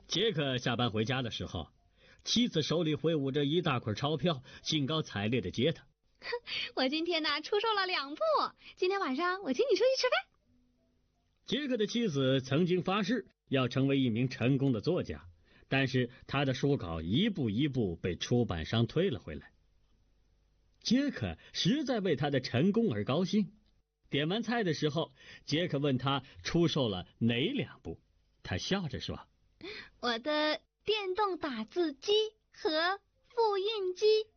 杰克下班回家的时候，妻子手里挥舞着一大捆钞票，兴高采烈地接他。 我今天呢出售了2部，今天晚上我请你出去吃饭。 杰克的妻子曾经发誓要成为一名成功的作家，但是他的书稿一步一步被出版商推了回来。杰克实在为他的成功而高兴。点完菜的时候，杰克问他出售了哪2部，他笑着说： 我的电动打字机和复印机。